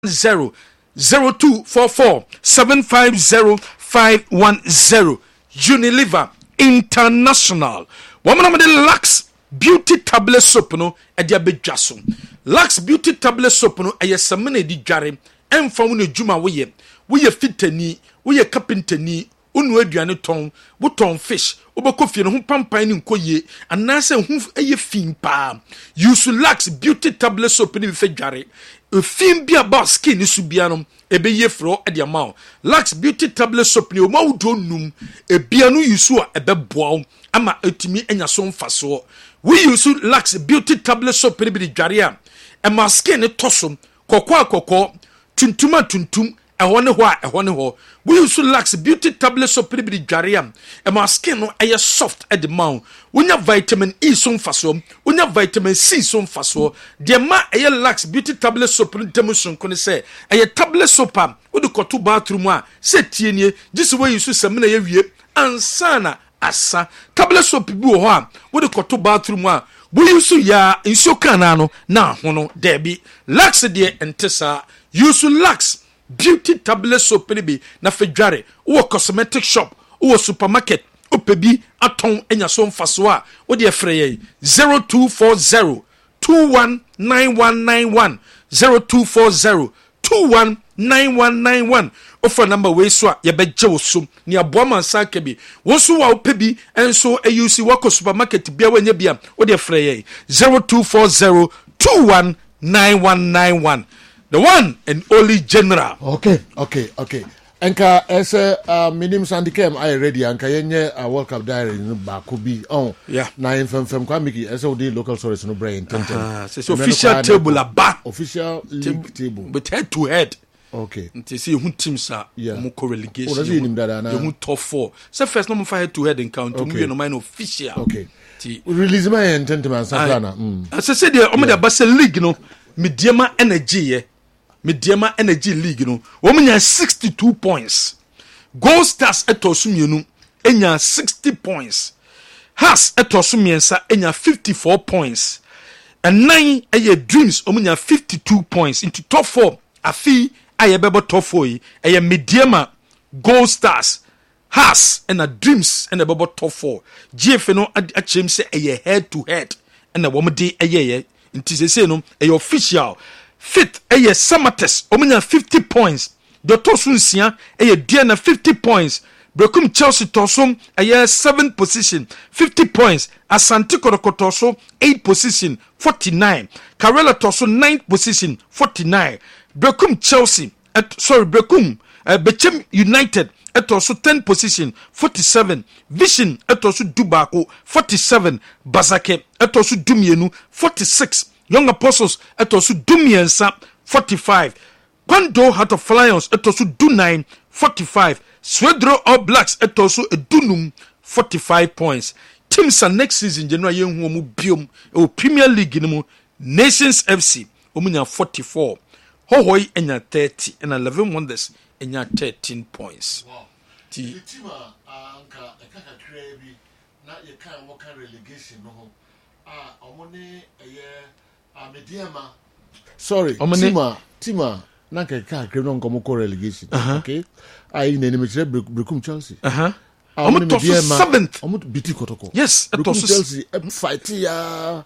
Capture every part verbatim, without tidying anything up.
zero zero two four four seven five zero five one zero. Unilever International. Woman of the Lux Beauty Tablet Soap no edia bedwaso. Lux Beauty Tablet Soap no eyesamene di dware emfa wo no djuma wo ye. Wo ye fitani, wo ye carpentani, unu aduane ton, wo ton fish, obekofie no ho pampan ni nkoye, anase hu eye fin pa. Use Lux Beauty Tablet Soap ni fe dware. A fin bi about skin ni subianom ebe ye fro e de ma. Lux Beauty Tablet Soap ni o ma wo do num e bia no yusu a ebe boa ama etimi enya so mfaso. We use Lux Beauty Tablet Soap ni bi de dware a e ma skin ni tosom kokko akokko tuntuma tuntum ehwo ne ho a ehwo ne ho. We use Lux Beauty Tablet Soap ni bi de dware a e ma skin no eye soft e de ma. Unya vitamin E so mfaso, unya vitamin C so mfaso. De ma eye Lux Beauty Tablet Soap ni demonstration ko ne se eye tablet soap am wo de koto bathroom a se tie nie gisi we use semina ye wie ansana asa tablet soap bi wo ho a wo de koto bathroom a wo use ya insio kana no na ho no de bi Lux de entesa use Lux Beauty Tablet Soap ni bi na fedware wo cosmetic shop wo supermarket opebi aton enya so mfaso a wo de frɛ ye zero two four zero two one nine one nine one zero two four zero two one nine one nine one offer number we so a ye begye wo so ni aboa mansa ka bi wo so wa opebi enso ayusi wo supermarket bia wanya bia wo de frɛ ye zero two four zero two one nine one nine one, the one and only general. Okay, okay, okay. Enka ese uh, minim sandikem I ready anka yenye a uh, World Cup diary no ba ko bi on yeah na infam fam kwa miki ese odi local source no brain tenten ah so official table aba official league table but head to head. Okay, nti see who teams are mo co relegation o nim dada na who top four so first no mo fa head to head encounter we no mind official. Okay, ti release my intent man saplana mm as say dey o me da ba se league no mediama energy ye Mediama Energy League no women sixty-two points. Gold Stars etosumienu enya sixty points. Has etosumiensa enya fifty-four points. And nine aye Dreams omunya fifty-two points into top four. Afi aye bebo top four yi aye Mediama Gold Stars Has and a Dreams and a bebo top four. G F no achem se aye head to head and a woman de aye inti se se no aye official. Fifth, eye Samates, omenya fifty points. The Tosunsia, eye Diana fifty points. Brekum Chelsea Tosum, eye seventh position, fifty points. Asante Korokotoso, eighth position, forty-nine. Karela Toso, ninth position, forty-nine. Brekum Chelsea, at, sorry, Brekum, uh, Bechem United, etoso tenth position, forty-seven. Vision, etoso Dubako, forty-seven. Bazake, etoso Dumienu, forty-six. Young Apostles etosu dumiensa forty-five. Kwando Heart of Lions etosu du nine forty-five. Swedro All Blacks etosu edunum forty-five points. Teams are next season January yenhu omu biom e Premier League mu Nations F C omunya forty-four. Hohoi enya thirty and eleven Wonders enya thirteen points. Wow. Ti team anka ekaka krebi na ye kan wo kan relegation no ah omone eye Mediama. Sorry, Tima, Tima, Nanka Kakre non come co relegation. Okay, I name it Brekum Chelsea. Uh huh. I'm to seventh. I'm to beat Kotoko. Yes, Brekum Chelsea. Fight ya.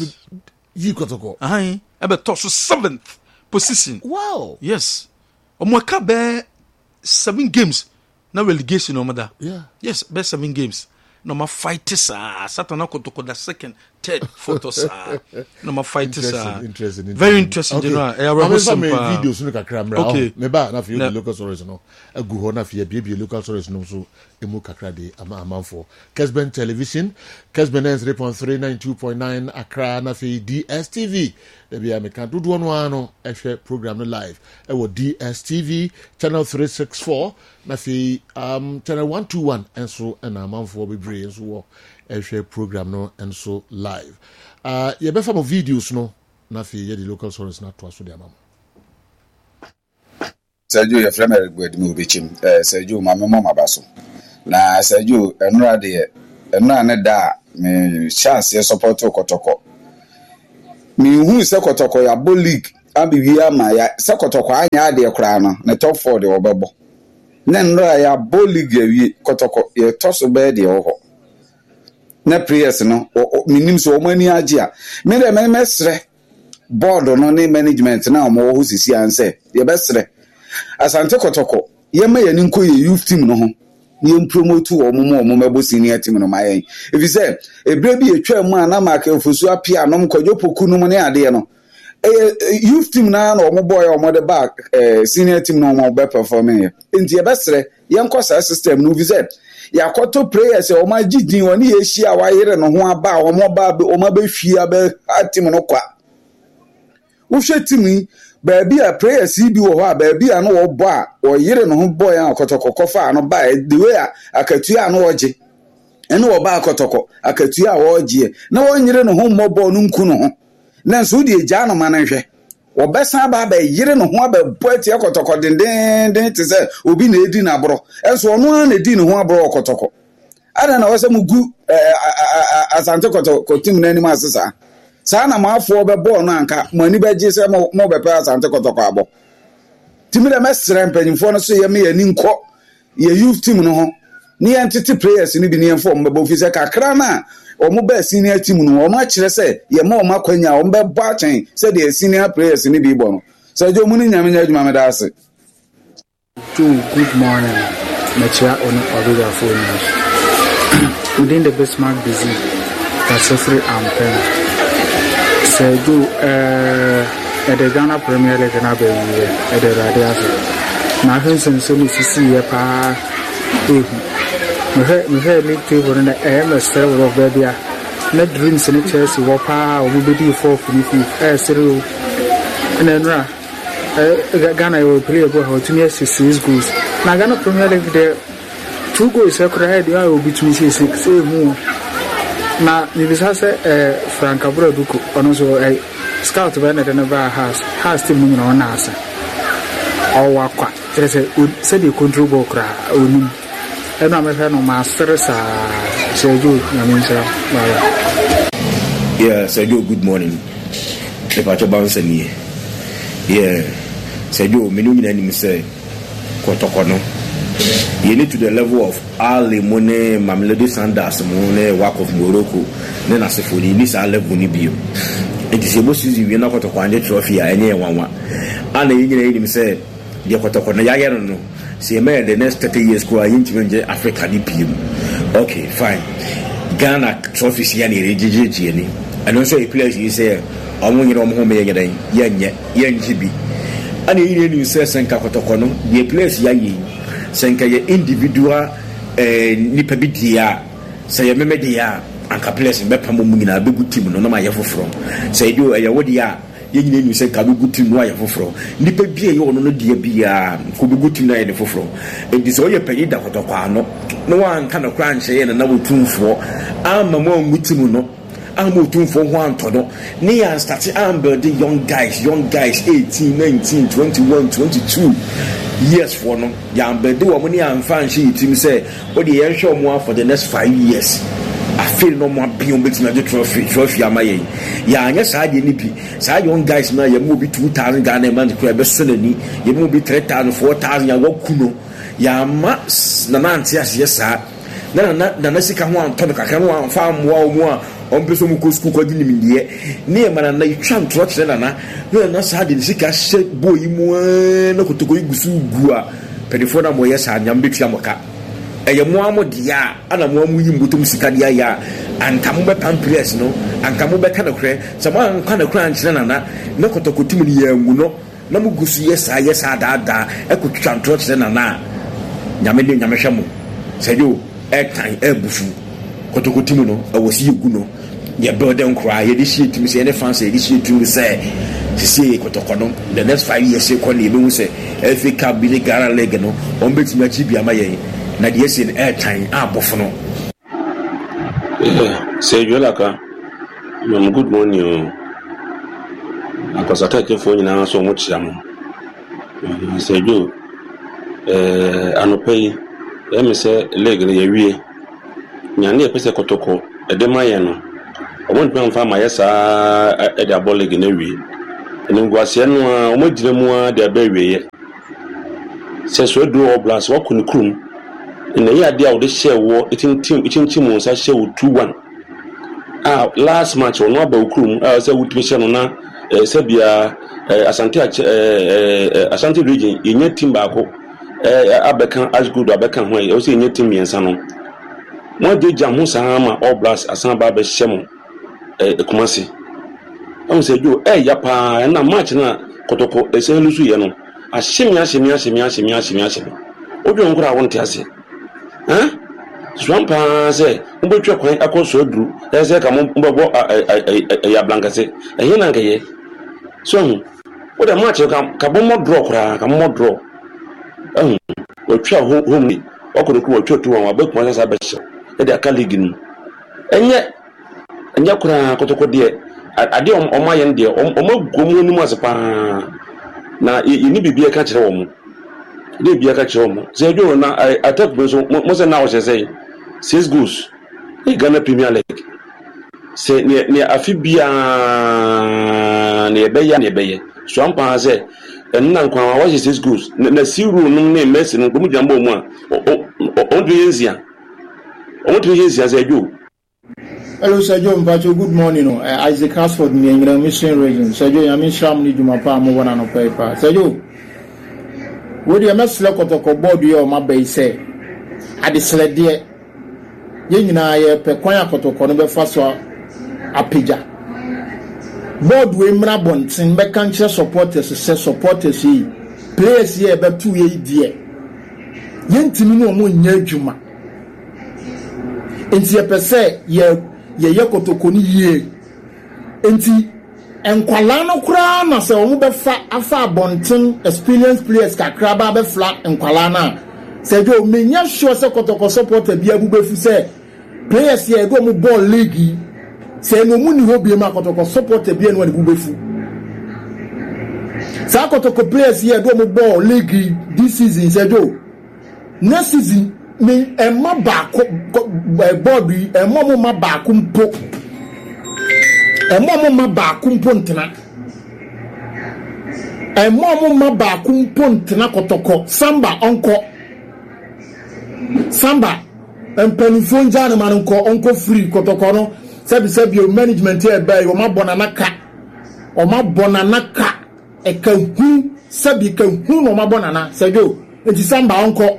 Yi Kotoko. Aye, about to seventh position. Wow. Yes. Omwaka be seven games. Na relegation no mother. Yeah. Yes, be seven games. No ma fight sa Satana Kotoko the second, third, fourth sa. No ma fight sa. Interesting. Very interesting. Okay. General. I have some videos no kakra mra. Okay. Me ba na fi the local stories no. Agu ho na fi bia local stories no so emu kakra de ama amanfo. Kesben Television, Kesben three point three ninety-two point nine Accra na fi D S T V. There be a can do one one no ehwe program no live. E wo D S T V channel three sixty-four na fi um channel one twenty-one enso na amanfo be enso wo ehwe program no enso live. Uh ye be fam videos no na fi ye the local source na to aso de amam. Sergio ye frame Gwedimu Bichim eh Sergio ma memo mabaso. Na Sergio enura de enura ne da me chance ye support Kotoko. Mi hu se Kotoko ya bo league abiwi ama ya se kotoko anya ade kra no ne top four de obebo na nra ya boliga wi kotoko ye toso be de ho na prayers no minim so o mani age a me de me mesre board no ne management na o mo ho sisi anse ye besre Asante Kotoko ye ma ye nko ye youth team no ho ye promote o mo mo mabo senior team no mayen if you say ebre bi etwa mu ana ma ka ofusu apia no mkojo poku no ne ade no youth team na na o mo boy o mo de back senior team no mo be performing enti ye besre ye nko sa system no visit ya koto prayers o ma gidin woni ye hia wa yere no ho aba o mo ba o ma be hia be team no kwa wo hwe team baby a prayers bi wo ha baby a no wo bo a wo yire no ho boy a kotoko fa no ba the way a akatu a no oje ene wo ba kotoko akatu a wo oje na wo yire no ho mobo no nku no ho na nso de eja no manahwe wo besa ba ba yire no ho ba boati kotoko den den den te se obi na edi na bro enso ono na edi no ho abro kotoko ada na wo se mugu Asante Kotoko team na ni ma sesa sana maafo be ball no anka mani beje se mo mo be pa Asante Kotoko abo timi le mesre mpanyimfo no so ye me yani nko ye youth team no ho ni entity players ni bi ni enfo mo be ofise kakra na o mo be senior team no o ma kire se ye ma o ma kwanya o be bo achen se de senior players ni bi bo no so jo mu ni nyame nya adwuma me da ase good morning Machia on Oduga phone within the Bismarck busy that's free and pen so do uh at the Ghana Premier League na be at the radio na hensen so ni sisi ya pa eh me he me he league table na eh me sere of bia na dreams ni Chelsea wo pa o be di four finish eh sere na nra eh Ghana will play go how to miss six goals na Ghana Premier League there two goals e kura head ya will be to six say mu na ni bisa se eh Frank Aburaduko ono so eh scout be na de na ba has has team mu na ona asa o wa kwa se se se de control ball kra onim e na me fa no master sa Sergio na me sha ba yeah Sergio good morning e pa to bounce ni yeah Sergio me no nyina ni me say Kotoko no you need to the level of Ali Mone Mamelodi Sundowns Mone Wak of Morocco then as for the this level ni bio it is supposed to be na Kotoko anje trophy a enye wanwa ana yinye him say the Kotoko na yayere no say me the next thirty years ko ayin nje Africa ni bio okay fine Ghana trophies ya ni rejeje ni and also a place you say omo nyiro omo ho me yeden yenye yenji bi ana yinye ni say senka Kotoko no the place ya yi senka ye individual eh nipa bi dia say ye meme dia anka place be pam mu nyina be gutim no na ma ye foforo say do ye wo dia ye nyina ni say ka be gutim no ye foforo nipa bi ye wo no no dia bia ko be gutim na ye de foforo e di so ye pagi da Kotoko ano no wan ka na kra nche ye na na wotumfo ama mo gutim no ama wotumfo ho antodo ne ya start am build young guys young guys eighteen nineteen twenty-one twenty-two years for no ya mbede wo muni amfa nshi team say o de yen show mo for the next five years I feel no more beyond betting the trophy trophy amaye ya anya saa de ni bi saa young guys na ya mo bi two thousand Ghana man ko be so nani ya mo bi three thousand four thousand ya wakuno ya ma na na antia saa na na na na sika ho anto ka kan ho amfa mo wa mo a on peso mu ko school ko di ni die ne ma na na itwa ntro kire na na na na saa de sika she boy mu na Kotoko igusu gu a pedifo na mo ye saa nyam betua moka eye mo amodia ana mo amu yi mbutum sika dia ya anka mo be pampres no anka mo be kana kre se mo anka na kra nkire na na na Kotoko tim ni ya ngu no na mo gusu ye saa ye saa da da ekotwa ntro kire na na nyame de nyame hwemo sejo etan ebufu Kotoko tim no awosi egu no ye build them cry ye this shit to me say any fancy this shit to me say to see Kotoko no the next five years say ko na be say F A Cup bi Ghana League no on bet me achi bi amaye na de say airtime abofo no eh say you like am good morning because attack for you na so much am say you eh anopai e me say leg na ye wie nyane e pese Kotoko e de maye no omo npe mfa ma yesa e de abole ge na wi Ningwasia no a omodire mu a de abaweye se so do oblas wo kunu krum na ya de a wo de share wo itintim itintim mo sa share wo two one ah last match no aba krum ah se wo timi share no na se bia Asante Asante region yenye team ba ko abekan Ashgood abekan ho e o se yenye team yensa no mo de jam ho sama oblas asan ba be share e Kumasi on se jo eh ya pa na match na kotoko ese lusu ye no ahyemia hyemia hyemia hyemia hyemia hyemia obi on kura wonte ase eh swampa se mbotwa kwan akoso duru ese ka mbebo ya blanca se eh na nkaye so o da match ka ka bomo draw kura ka mo draw eh otwa home ni okodoku otwa tu wan abekuma sa be hye e de aka league ni enye enye kura kotoko de ade ọma yẹn de ọma gomu ni mu asepa na yini bibia ka kire wo de bibia ka kire wo se jo na attack bo so mo se na wo se say six goals e Ghana Premier League se ne ne afi bia ne be ya ne be ye so ampa se enna nkwa wa wo six goals na siru no ne Messi no gomu jambo mu a o do yenzia o do yenzia se jo. Hello, Sergio Mpacho. Good morning. No. Uh, Isaac Hasford, me in the Mission region. Sergio, I'm in Shamni Jumapa, mo wana no paper. Sergio, would you mess like to ko board you my bay say? At the sled dear, yen na ye pe kwanya kotoko no be faswa apija. Board we mrabon tin be kanche supporters say supporters yi. Players here be two ye dear. Yen timi no mo nya adwuma. Enti ye pese ye ye yekotoko ni yie enti enkwala no kura na se wo be fa afa bonten experienced players kakra ba be flat enkwala na se do menya sure se kotoko supporter bia bu be fu se players ye go mu ball league se no mu ni ho bia ma kotoko supporter bia no bu be fu sa kotoko players ye go mu ball league this season se do next season me emma baako board yi emma mo ma baako mpo emma mo ma baako mpo ntena emma mo ma baako mpo ntena kotoko samba onko samba empanifo njana man onko onko free kotoko no sabi sabi management e bai o ma bona naka o ma bona naka e ka hu sabi ka hu no ma bona na sajo enti samba onko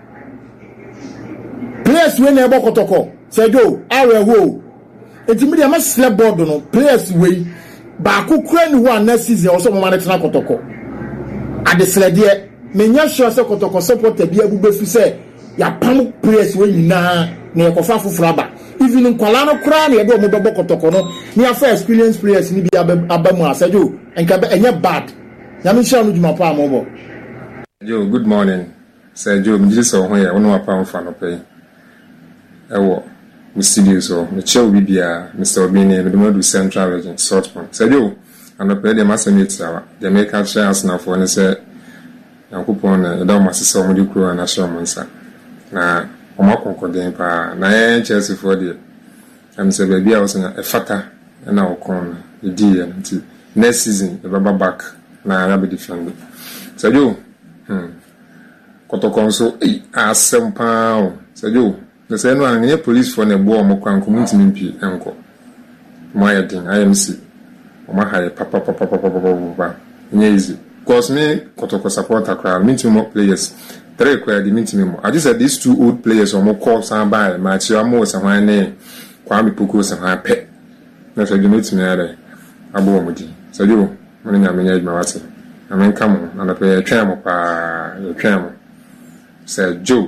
players we na ebokotoko Sergio awe ho enti media ma slap board no players we ba ku kura ni ho na season also mo ma na tena kotoko ade slede menya sure se kotoko supporter bia bu befu se ya pam players we nyina na ekofa foforo aba even nkwala no kura na ebe mo bebo kotoko no ni afa experience players ni bia abamu a Sergio enka enye bad ya me sure no djuma pa mo. Sergio, good morning. Sergio, mjili so ho ya wono apa mfa no pay ewo mi studio so mi chew bibia Mister Obini mi do Central Region Southport. Sergio anope de masemate awa de make a chance na for ne say yankopon na da masese o mudi kuro na show monsa na o makonkoden pa na e Chelsea for de am say baby a was na e fata na o kon e di ya nti next season e baba back na ya be defend. Sergio hmm kotokon so eh asem pa o Sergio the same one near police for the boy mo kwan community mp enko mo ayedin I M C o ma haye papa papa papa papa nye easy cause me kotoko support akra meeting more players three kwa the meeting mo I just said these two old players o mo call san by match you mo san wan ne kwa mi poko san ha pe na so the meeting me are abo mo di so you mo nya me nya ma wase amen come na na pe twa mo pa twa mo say Joe.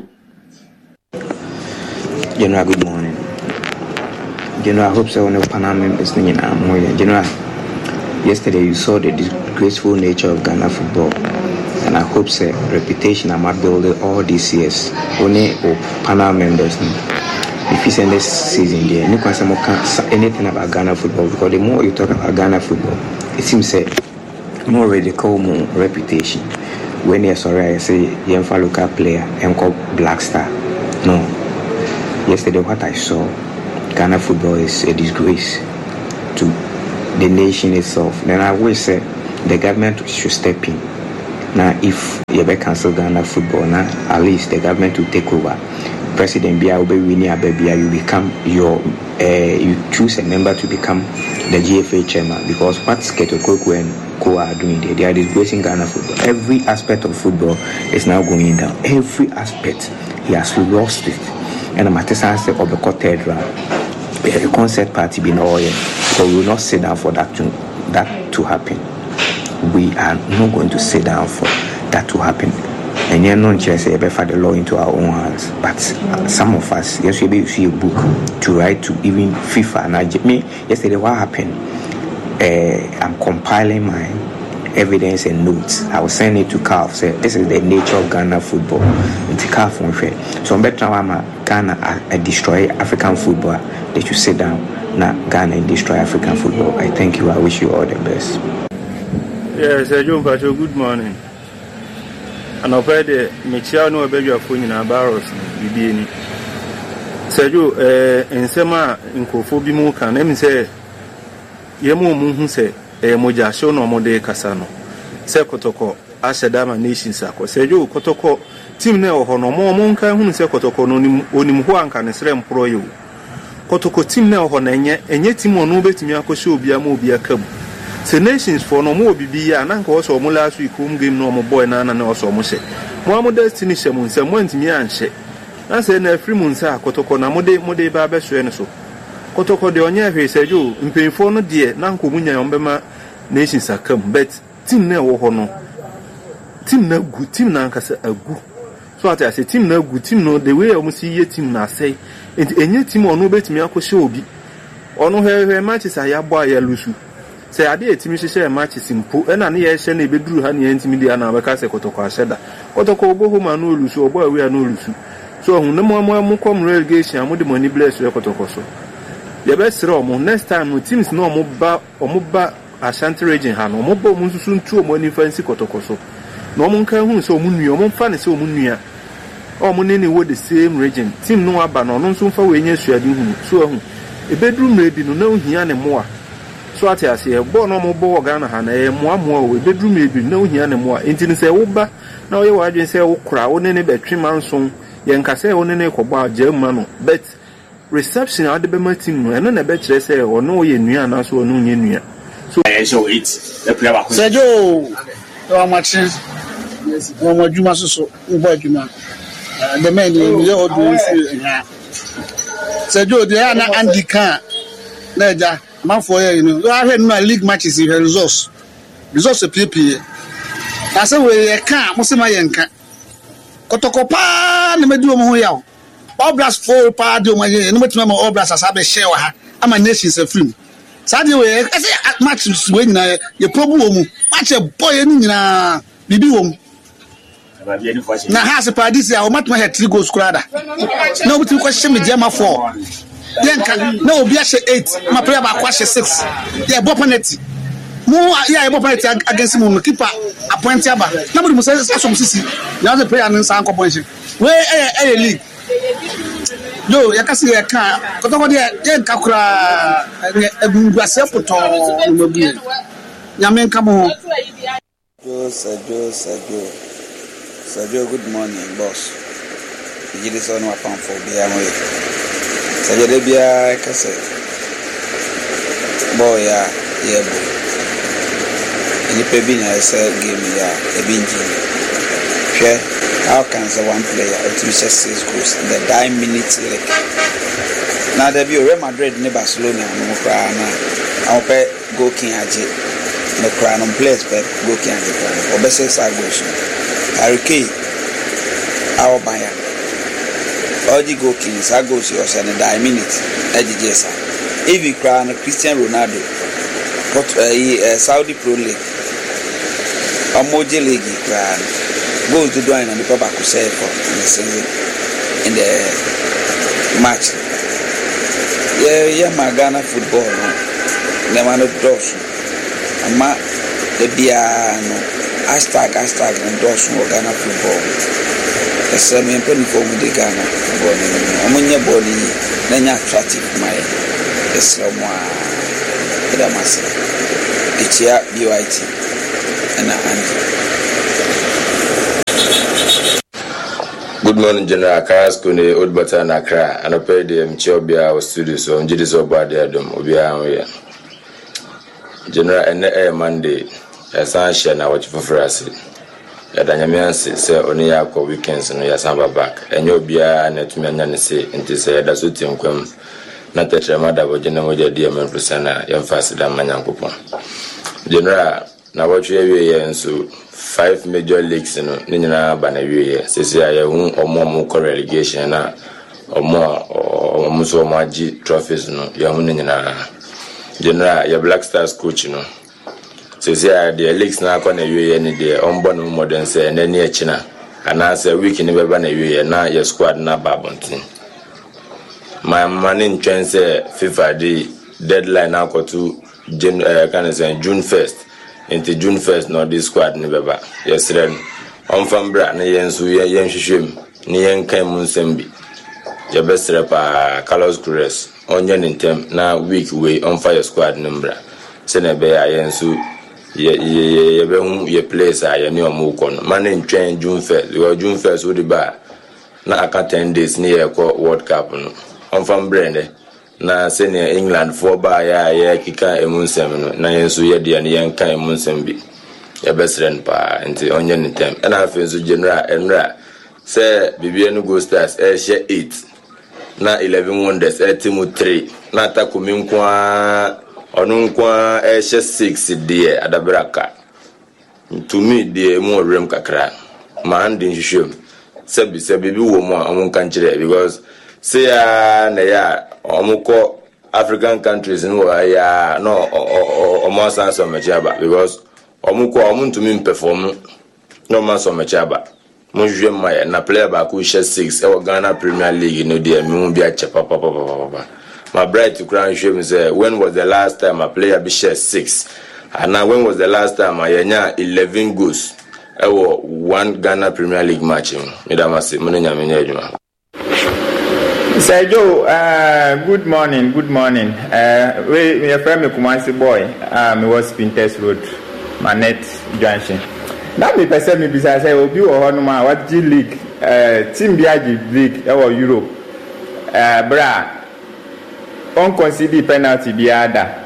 General, good morning. General, I hope so. No Panama is listening. General, yesterday you saw the disgraceful nature of Ghana football, and I hope so. Reputation I'm not building all these years. Only or Panama members. If you send this season there, you can't say anything about Ghana football because the more you talk about Ghana football, it seems say more radical, more reputation. When you're sorry, I say you're a local player and called Black Star. No. Yesterday, what I saw, Ghana football is a disgrace to the nation itself. Then I always say, the government should step in. Now, if you ever cancel Ghana football, now at least the government will take over. President Bia will be winning a baby, you become your, uh, you choose a member to become the G F A chairman, because what Ketokoko and Co are doing there, they are disgracing Ghana football. Every aspect of football is now going down. Every aspect, he has lost it. And I'm at the sense of the cathedral, the concert party being all here, but we will not sit down for that to, that to happen. We are not going to sit down for that to happen. And you're not just able for the law into our own hands, but uh, some of us, yes, we able to see a book to write to even FIFA. And I, me, yesterday, what happened? Uh, I'm compiling my evidence and notes. I will send it to C A F. Say, this is the nature of Ghana football. It's C A F on fair. So I'm better now, Ghana I destroy African football. They should sit down now, Ghana and destroy African football. I thank you. I wish you all the best. Yes, John Pacho, good morning. And I've heard the Michiano a baby of Funin and Barros, Bibiani. Sergio, eh, and Sema in Kofobimu can let me say, Yemu Muhu say, a Moja show no more de Casano. Sekotoko, Ashadama Nation Sako. Sergio, Kotoko, Tim Neo Hono, more Monka, whom Sekotoko, Onimhuan can Srem Pro you. Kotoko Tim Neo Honanya, and yet Tim on Nubet Miako show be a movie a cub. The nations for no more B B and Uncle also last week home game no more boy Nana and also Mose. Mohammed Destiny Shamun, some went to me and she. I said, a free moonsa, Kotoko, Namode, Mode Baba Sueneso. Kotoko de Onya said, you, in paying for no dear, Nanko Munya Umbema nations are come, but Tim no hono. Tim no good, Tim Nankas a good. So I say, Tim no good, Tim no, the way I must see ye Tim na say, and any Tim or no bet me ako show be. Or no her matches I have boy a lusu. Say I did to share matches in Poo, and I near Shenny bedrew honey and Timidi and Abacasa Kotoko Shedda. Kotoko go home and no lusu, or boy we are no lusu. So no more more come relegation and with the money bless your Kotokoso. The best room next time with teams no moba or moba Ashanti region han or mobo musun two money fancy Kotokoso. No one can who so moon your fan so munia. Or money would the same region. Team no aban or non soon for when you're shading so a bedroom ready no here and more. So I say, born no more Ghana and a more more with bedroom maybe no here and more. Intin say, Uba, now you are just say, oh, crowd, any bet three months soon. Yankase on an echo bar, German, but reception at the Bemertin, and then a bet say, or no, ye knew, and also no, ye knew. So I show it. Sergio, how much is one more Juma so, Ubajuma? The man you all do. Sergio, the Anna Andy Khan, Leja. Man for you know, I had my league matches in results. Results of P P. I said, we can't, Mosima Yanka. Kotoko pa, the Medu Moya. Oblas four pa do my year, no matter my oblas as I be share. I'm a nation's a film. Saturday, I say at matches when you problem, match a boy in Bibi wom. Now, has a party, I'll match my head three goals, Crada. No, but you question me, Gemma four. Yanka, no, be eight. My player by quash six. Yeah, Bopanetti. More, yeah, Bopanetti against him. Keeper appointed. Nobody must say some sissy. Now the player and Sanko Point. Where a league? No, you can see a car. Because over there, Yankakura, a Guasepoto. Yamen, come on. Sergio, Sergio, Sergio, good morning, boss. You just on my phone for Biamoy. Sajadebia kase boy ya yebo ni pebi na say game ya ebinji hwe how can say one player or two six goals in the nine minutes like now there be Real Madrid ni Barcelona no kra na awpe goal king aje no kra no players but goal king aje obese sa goals Harry our Bayern Oji go kings, I go to us and a minute. Edijesa. If you crown Cristiano Ronaldo, but a Saudi Pro League, a Moji League crown, go to join and the Papa could say for in the season in the match. Yeah, yeah, my Ghana football, the man of Dawson, and my the piano, hashtag, hashtag, and Dawson or Ghana football. The same penny for the Ghana football. Amunya body, then attractive my the Slomwa, the Damas, the chair B Y T. and and Good morning, General Karas Kune, Old Batan Accra, and I paid the Mchobia or studios on Jidis or Badiadum, Obia. General and Air Monday, as I share now what for Frasi. At Anyamiansi, say only Yako weekends and Yasamba back, and you'll be a net man say, and to say that's what you come. Not that your mother would generate a dear man for Sana, young faster than Manyankupon. General, now what you hear and so. Five major leagues in Nina Banawi, says I or more relegation or more or Muso Maji trophies no Yamunina. General, your Black Stars coach no. Says I the leagues now con a any day on Bonum modern say and any China. And I say we can never ban a now your squad na babontin. My money in train say FIFA the deadline now go to June can say June first. Into June first, no, this squad never back. Yes, then. On from Brat, Nayansu, Yan Shishim, Nian Kamun Sembi. Your best rapper, Carlos Cruz, on your intem, now week way on fire squad number. Senebe, Ayansu, ye, ye, ye, ye, place, I knew a mukon. Man in train June first, you are June first with the bar. Now I can't ten days near World Cup. On from Brande. Na senior England four by ya ya kika emunsem na yensu ye dia ne yenka emunsem bi ya besren pa nti onye nitem na afenso general enra say bibia no go stars e share eight na eleven wonders e team three na takumi nkwa onu nkwa e share six die adabraka to me die mo rem kakra ma ndin hwehwem sabi sabi bi wo mo amon kan kire because say na ya omuko African countries no ya no o mo san so mechaba because omuko omuntu mi perform no man so mechaba mo jwe ma na player ba ku share six e Ghana Premier League no dey mi bi a chepa papa papa my bright to crown show me say when was the last time a player be share six and now when was the last time I yanya eleven goals e wo one Ghana Premier League match me da mase mo nya me nya adwuma. Sir Joe, uh, good morning, good morning. Uh, we, we are from the Kumasi boy. Um, it was Pintest Road, Manet Junction. Now me person me bisa say obi o hono ma what G League, uh, team Biagi League or Europe. Uh, bra, on consider penalty biada.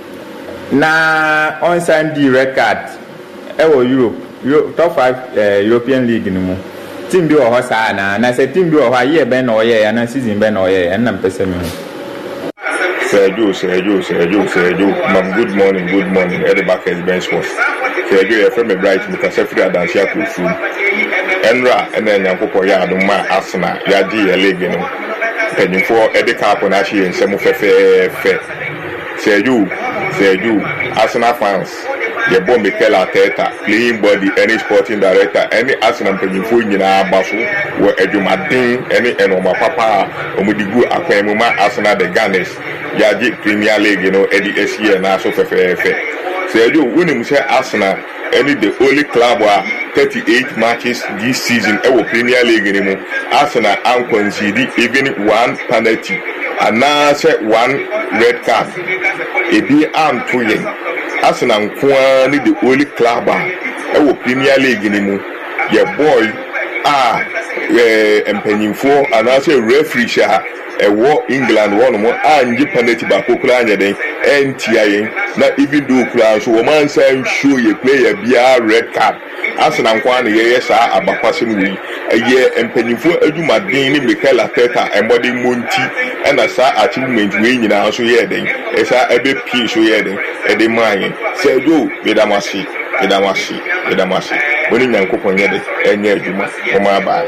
Na on sign the red card. Or Europe, Europe top five uh, European League no more. Team bi o ho saa na na se team bi o ho ye ben na o ye ya na season ben na o ye en na mpese me. Sergio Sergio Sergio Sergio mam good morning good morning at the back as bench was Sergio from me bright me ka sefri adansi akufu enra en na nyankopɔ ya do ma Arsenal ya di ya league no penifo e de cup na hye nsɛm fɛfɛɛfɛ Sergio Sergio Arsenal fans the bomb Mikel Arteta playing body any sporting director any Arsenal penifo nyina abaso wo adwumaden any enoma papa omudigu akwamuma Arsenal the Gunners yaji Premier League you know edi S year na so fefefe Sergio winning say Arsenal any the only club wa thirty-eight matches this season e wo Premier League ni mu Arsenal an concede even one penalty and now say one red card e bi am to yen Arsenal kwani the only club e wo Premier League ni mu your boy ah eh empenyimfo and also referee sha e wo England one mo anji penalty ba kokura anya den entia yen na even do kura so wo man say show ye player bia red card Arsenal kwani ye sha abakwasem wi eye empenyimfo adwumaden ni Mikel Arteta e modern monti e na sa achievement we nyina so ye den e sa ebe pin so ye den e de man say do bedamasi bedamasi bedamasi woni nyankopon ye de enye adwuma o ma ba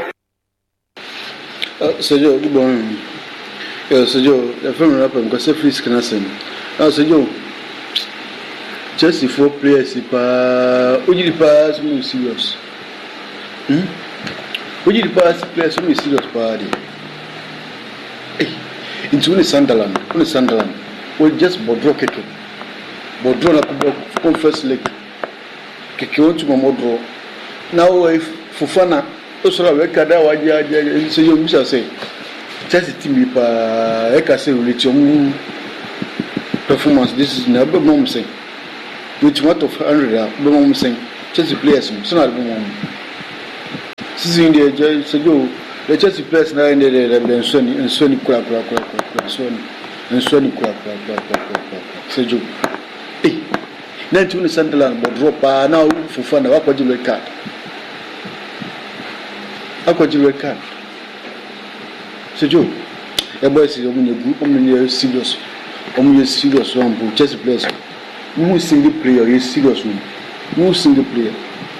Sergio, good morning. Yeah, Sergio, the film rapper, because if he's cancer. Now, Sergio, Chelsea four players, if uh, would you pass me serious? Hmm? Would you pass players me serious party? Hey, into only Sunderland, only Sunderland. We just Bodro Keto. Bodro na conference league. Kekio to Momodro. Now, if Fufana, also a record, I would say, you shall say. Chelsea team pa e ka say relation performance this is never mom saying which what of one hundred be mom saying Chelsea players so na be season dey Sergio the Chelsea players na in the the Sony and Sony kura kura kura kura Sony and Sony kura kura kura kura Sergio eh na tuni Sunderland but drop now for fun wa kwaji red card akwaji red card Sergio e boy si omunye group omunye serious omunye serious one for Chelsea players no single player is serious one no single player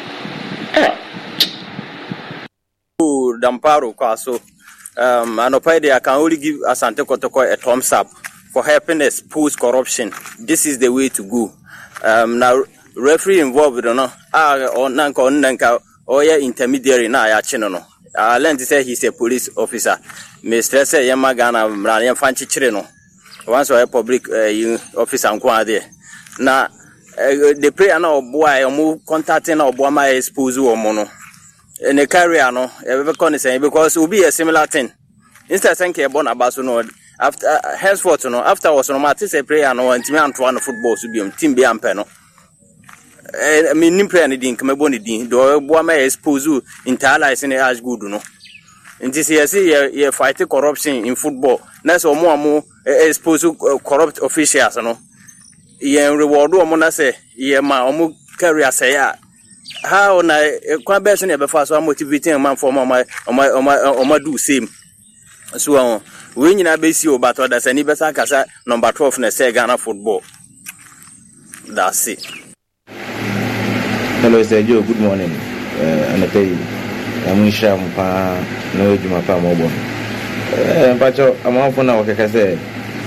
Damparo Kwaso. Um, and I can only give Asante Kotoko a thumbs up for helping us push corruption. This is the way to go. Um, now, referee involved, no, ah, or nanka, nanka, or yeah, intermediary, na ya chino. I learned to say he's a police officer. Mister Yamagana, Ryan Fanchi Chireno. Once or a public uh, officer and qua there. Now, the prayer now, boy, move contacting or Boma expose or mono. In a career, no, every saying because it will be a similar thing. Instead of saying about Abaso, after uh, henceforth, no, after was no matter say prayer, no, and Timmy Antoine football should be on Team B and Peno. I mean, Nimpre and Dink, Maboni Din, do Boama expose you internalize in as good, no. In this year, see, you fight corruption in football. That's or more more expose corrupt officials, no. Ye reward or mona say, ye ma omu career say, how na kwa best ne be fa so motivating man for my my my my do same so we nyina be si o but others any better kasa number twelve na say Ghana football. That's it. Hello Sergio, good morning. Uh, and I tell you I'm sham pa no juma pa mo bon eh pacho am for na o kaka say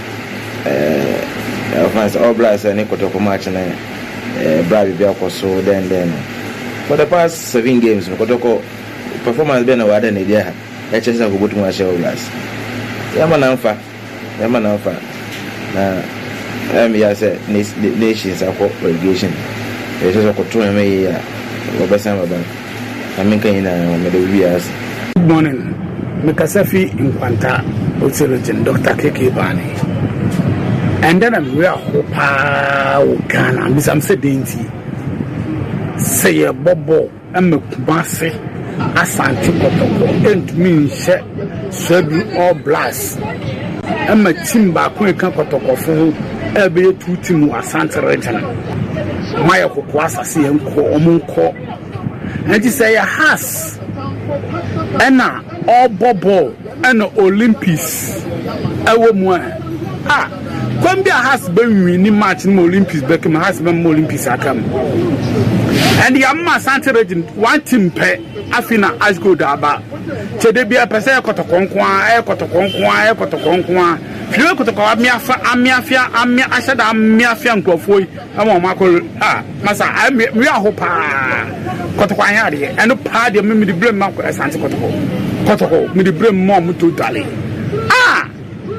eh fans all blast any kotoko match na eh brabi bi akoso then then for the past seven games, Kotoko performance been a word and idea. I just have to go to my show glass. Yaman Alpha, Yaman Alpha. Now, I'm here, said nations are for relegation. There's also two M A. I mean, can you good morning, Mikasafi in Quanta, Ocean, Doctor Keke Bani. And then I'm real hope, Ghana, Miss I'm said dainty. Say a bobo and Mukbasi Asante Kotoko and me share Sebu all blast and my timba Quaker Kotoko for every two timu Asante region. Maya Kukwasa see and ko omunko and you say a has and all bobo and Olympics. I will more ah. Kwambia has been winning match in Olympics, Beckham has been Olympics. I come. And the Amma Santa region, one team pay, Afina Asgo Daba. Chedebia Pesa Kotokonkwa, Kotokonkwa, Kotokonkwa, Fio Kotoko, Miafa, Amiafia, Amia Ashada, Miafia, and Kofui, Amo Marco, ah, Massa, we are Hopa, Kotokwayadi, and the party of me the blame Marco as Santa Kotoko, Kotoko, me the blame Mom to Dali. Ah!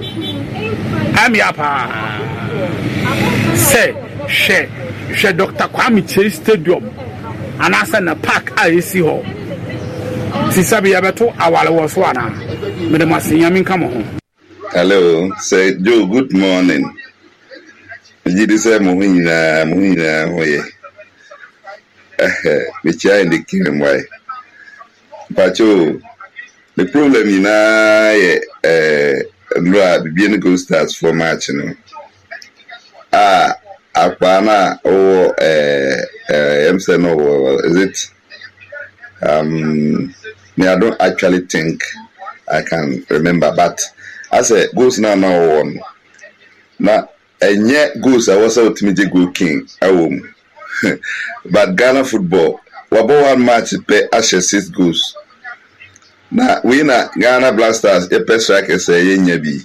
Amiapa say she she Doctor Kwame Chase Stadium and asa na park I see ho sisabi abeto awale wo so ana me de masia min kama ho. Hello, say Joe, good morning. Jidi say mo nyina mo nyina ho ye eh me chia in the kingdom why pacho the problem ina ye eh Nra bibian go starts for match no ah akwana o eh eh M C no is it um me I don't actually think I can remember but I say goes now now one na enye goes I was out to go king awom but Ghana football wabo one match pe ashe six goals. Na we na Ghana Blasters e pe strike say yenya bi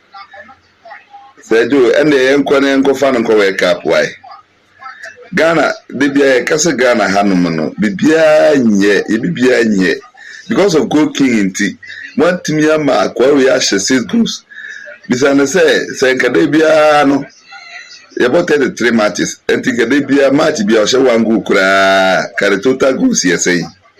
Sergio and the enko na enko fan nko World Cup why Ghana de bia kase Ghana hanum no bibia nye e bibia nye because of goal king nti one team ya ma kwa we ashe six goals bisa na say say nkade bia no e bought the three matches enti nkade bia match bia o she one goal kura kare total goals yesay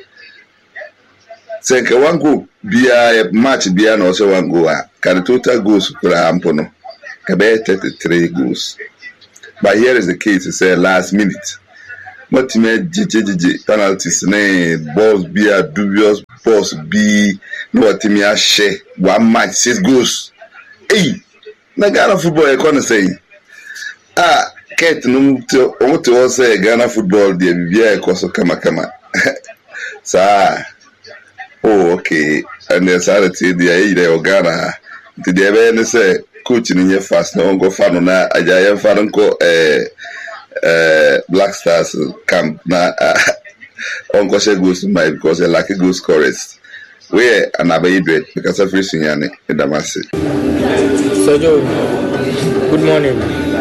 say ke one goal bia match bia no so one goal can total goals kura ampono ke be thirty-three goals but here is the case say last minute motime jijiji penalties ne balls be a dubious balls be no watimi a share one match six goals. Hey, na Ghana football e kono say. Ah, Kate no to o to say Ghana football dey bibia e koso kama kama. Sa oh okay, and the salary dey dey Ghana. The dey be say coach ni nye fast na ongo fa no na ajaye fa nko eh eh Black Stars camp na ongo she goes my because they like goal scorers. Where anabayi dread because of racing yani in Damasi. So Joe, good morning.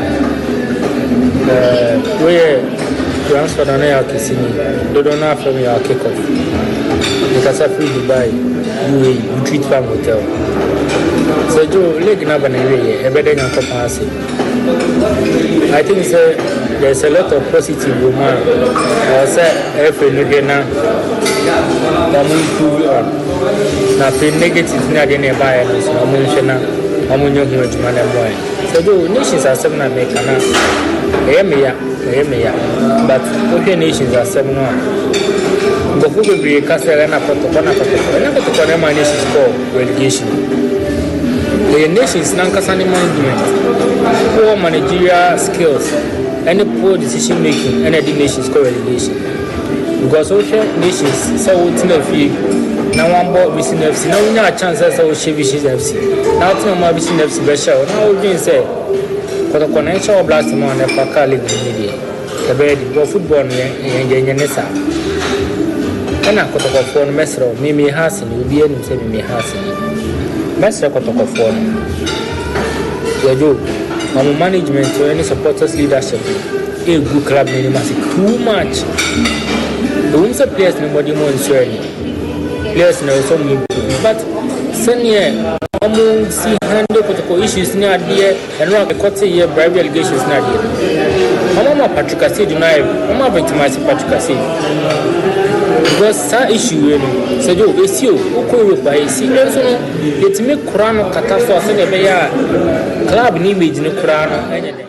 Uh, where transfer na ya kisini. Do don't know from your kickoff. Because of free Dubai, you retreat from hotel. So Joe, leg na banana e better than company. I think so, there's a lot of positive woman. I say every nigga I'm improve on. Now, the negative na dey nearby, so I'm going to I'm going to go to my boy. So the nations are seven America now. I am here, I am here. But okay, nations are seven now. But who will be castle and a photo, one of the one nations for relegation. The nations Nankasani management, poor managerial skills, and poor decision making, and the nations for relegation. Because ocean nations so to fee now one bought Vision F C. Now we have chances of Vision F C. Now to my Vision F C special. Now we can say for the connection of blast man the Paka League media. The bed for football and Yanesa. And I got a phone mesro, Mimi Hassan, you be able to say Mimi Hassan. Mesro got a phone. You do. Our management or any supporters leadership. A good club name is too much. The women's players nobody more insuring. Players know some improve. But senior among see handle protocol issues near there and rock a quarter year bribery allegations near there. Mama Patrick said deny Mama Ventimasi Patrick said because that issue really said you is you who by see also it make Kurano Kataso send a bear club in image in Kurano.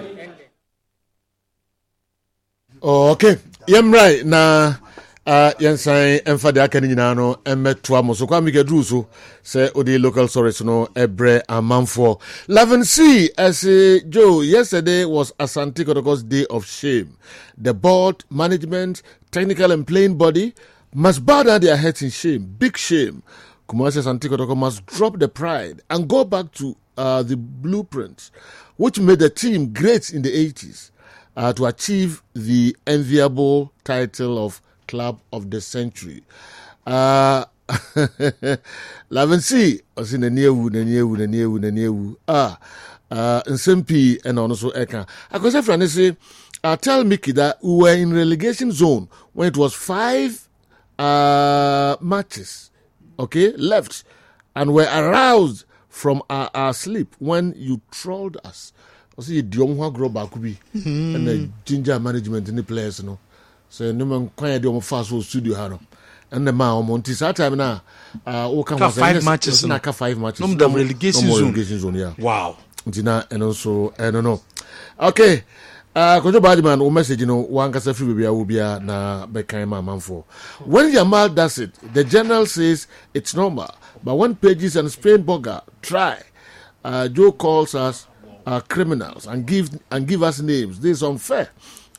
Okay, yam right na uh yansan emfa de aka ni nyina no emeto amoso kwa mike dru so say odi local stories no ebre amanfo. eleven C as Joe, yesterday was Asante Kotoko's day of shame. The board, management, technical and playing body must bow down their heads in shame, big shame. Kumasi Asante Kotoko must drop the pride and go back to uh, the blueprints which made the team great in the eighties. Uh, to achieve the enviable title of Club of the Century. Uh, eleven C, was in the near wood, the near wood, the near wood, the near wood. Ah, uh, and some P and also Eka. I could say, Francis, uh, tell Mickey that we were in relegation zone when it was five uh, matches, okay, left, and were aroused from our, our sleep when you trolled us. I see the young grow back be and the ginger management in the players, no. So no man quite the fast studio hano. And the man Monty time now. Uh all come five matches. No five matches. No the relegation zone. Relegation zone, yeah. Wow. Tina and also I don't know. Okay. Uh Kojo Badman o message you know one kasa free baby will be na Bekaima Manfo. When Yamal does it, the journal says it's normal. But when Pages and Spain Boga try, uh Joe calls us Uh, criminals and give and give us names. This is unfair.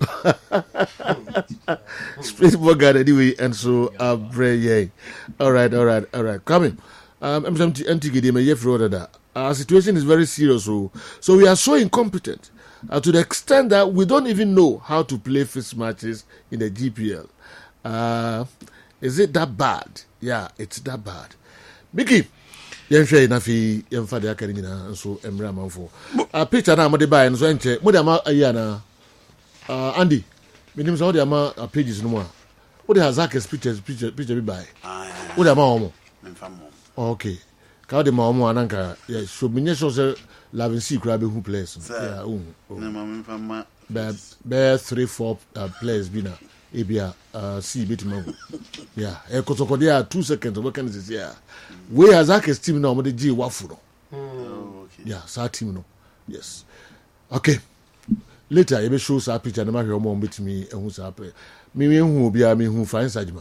Space Bogard anyway, and so uh, Bray. All right, all right, all right. Coming. Um, our situation is very serious, so so we are so incompetent uh, to the extent that we don't even know how to play first matches in the G P L. Uh, is it that bad? Yeah, it's that bad. Mickey. Yenhwe na fi yemfa de akari nyina so emra manfo a picture na mo de buy no so enche mo de ama ayi na uh Andy minim so de ama pages no mo a wo de hazakes pictures picture picture bi buy wo de ama omo memfa mo okay ka de ma omo ananka yeah so minye so se eleven C kura be hu players yeah oh na ma memfa ma be three four uh, players bi na ebia uh C bit mango yeah e kotoko dia two seconds we can say yeah we as a team now the G wafu no okay yeah sa team no yes okay later you be show sa picture na ma hwe omo betimi ehun sa pe me me hu obi a me hu fine sajman.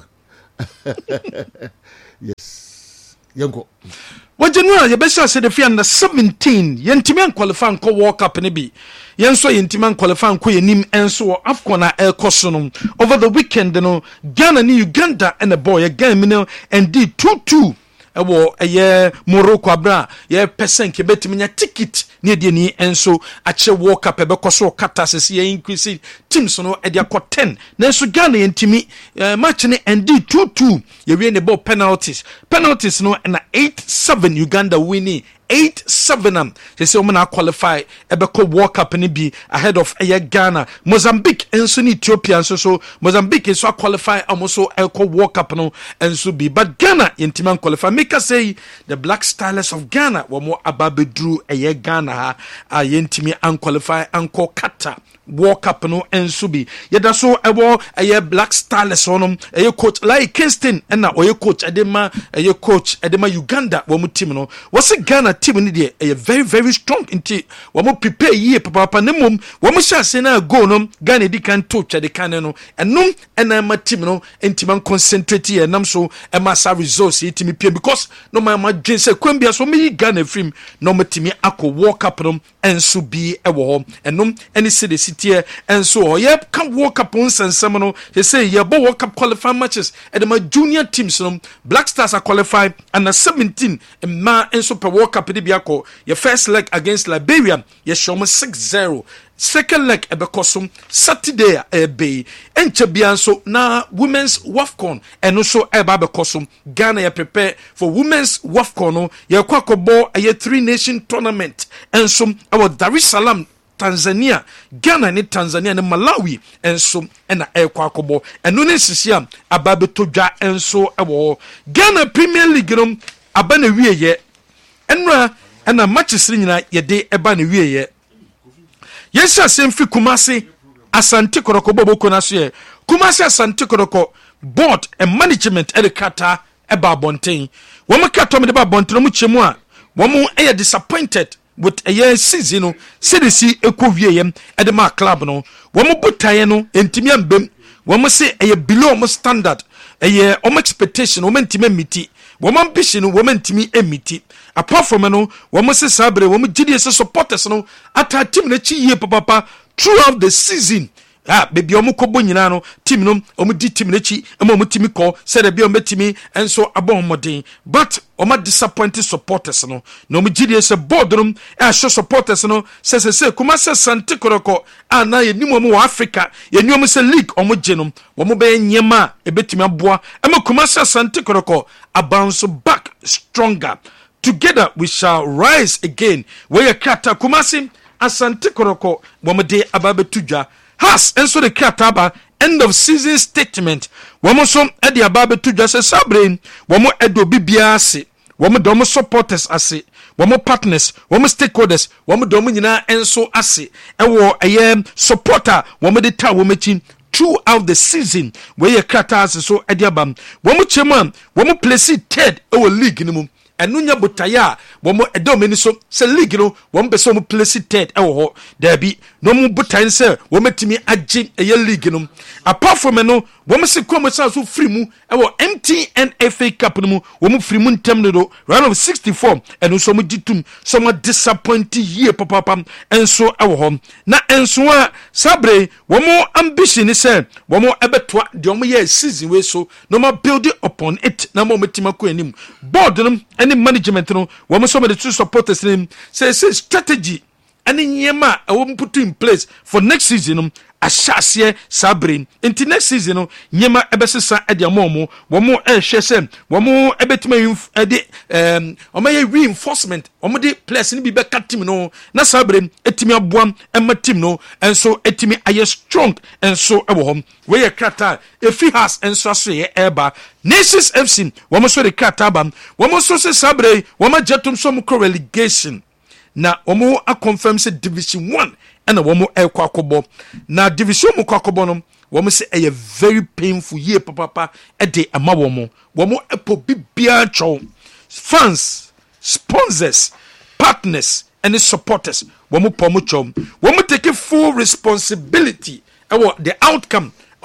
Yes. Yanko. What January you best say the fi under seventeen yentiman qualify and World Cup ne bi. Yenso yentiman qualify and nim enso Afcon na el kosonom over the weekend no Ghana ni Uganda and the boy again me and did two two. Ewo eye Morocco abra ye percent ke betimi nya ticket ne de ni enso ache World Cup ebe koso kata sese ye increase teams no e de akọ ten na enso Ghana yentimi uh, match ne end two two ye we ne ball penalties penalties no na eight seven Uganda winning eight seven am they say omna qualify ebeko World Cup ni bi ahead of eye Ghana Mozambique enso ni Ethiopia enso so Mozambique enso qualify amoso eko World Cup no enso bi but Ghana yentiman qualify make us say the Black Stars of Ghana wo mo ababedru eye Ghana ha a yentimi an qualify anko kata World Cup no enso bi yeda so ewo eye Black Stars onom eye coach like Kingston na oye coach edema eye coach edema Uganda wo mu team no was Ghana team ni dey a very very strong inti wo mo prepare ye papa papa nemom wo mo sha se na go no Ghana di kan to twa de kan no enum ena ma team no entiman concentrate ye nam so e ma sa resource itimi pie because no ma ma dwen se kwambia so me Ghana film no matimi akọ World Cup no enso bi e wo ho enum eni se de city enso ho ye kan World Cup on sensem no they say ye bo World Cup qualifying matches e de ma junior teams no Black Stars are qualified and seventeen ma enso per World Cup your first leg against Liberia, you show me six zero. Second leg ebekosum Saturday ebe enche so na women's WAFCON and also eba bekosum Ghana ya prepare for women's WAFCON no ya kwakobo a three nation tournament and some our Dar es Salaam Tanzania, Ghana ni Tanzania ni Malawi enso ena ekwa akobo eno ne sisia ababe todwa enso ewo Ghana Premier League no abana wieye enra ena matches nyina yede eba ne wieye yesa semfi Kumasi Asante Kotoko boboko na so ye Kumasi Asante Kotoko board and management edekata eba bonten wo mo kato me de ba bonten mo chemu a wo mo e disappointed with a year season no cdc ekowie edema club no wo mo botaye no entimi ambem wo mo se e below mo standard e o expectation wo mentimi miti wo mo ambition wo mentimi emiti apart from no wo mo se sabre wo mo gidi se supporters no ata team na chi ye papa throughout the season ah baby omo kobo nyina no team no omo di team na chi ema omo timi ko said be omo timi enso abon modern but omo disappointed supporters no no omo gidi se board room e show supporters no se se se kuma se Asante Kotoko ana ye nimu omo wa Africa ye ni omo se league omo genom omo be nyema e betimi aboa ema kuma se Asante Kotoko bounce back stronger. Together we shall rise again. Where kata Kumasi Asante Kotoko wamade ababe tuja has enso de kataba end of season statement wamo so e de ababe tuja se sabre wamo edo bibia ase wamo domo supporters ase wamo partners wamo stakeholders wamo domo nyina enso ase ewo eye supporter wamo de ta wamo chi throughout the season where kata ase so e de abam wamo chema wamo place third ewo league ni mu enunya butaya womo edomeni so se league no womo be so mo place third e wo ho da bi no mo butan se womo timi age e league no apart from no womo se komo sa so free mu e wo M T N F A Cup no mu womo free mu ntem no do round of sixty-four enu so mo ditum so mo disappointed year papa pam enso e wo ho na enso a sabre womo ambition se womo ebetwa de womo ye season we so no mo build upon it na mo metima ko anim board no any management no wo so me the two supporters name say say strategy any nyema e wo put in place for next season no ashase sabre into next season no nyema ebesesa e de amomo wo mo e hwe se wo mo ebetima e de um o may reinforcement o mo de players ni bi be ka team no na sabre etimi aboam e ma team no enso etimi aye strong enso e wo hom we ye krata e fi has enso so ye eba Nations F C wo mo so de krata bam wo mo so se sabre wo ma jetum so mo relegation na wo mo a confirm se division one and wo mo e kwa kobo na division mo kwa kobo no wo mo se e very painful year papa papa e de ama wo mo wo mo epo bibia cho fans sponsors partners and supporters wo mo pomo cho wo mo take full responsibility e wo the outcome